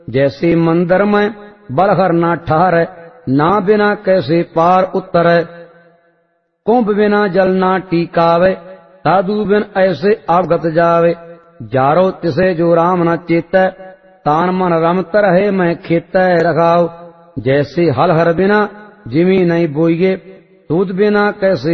जैसे मंदिर में बलहर ना ठहरे, ना बिना कैसे पार उतरे। कुंभ बिना जल ना टीकावे, साधु बिन ऐसे अवगत जावे। जारो तिसे जो राम न चेतै, तान मन रमत रहे मैं खेतै रखाओ। जैसे हल हर बिना जिमी नहीं बोइये, दूध बिना कैसे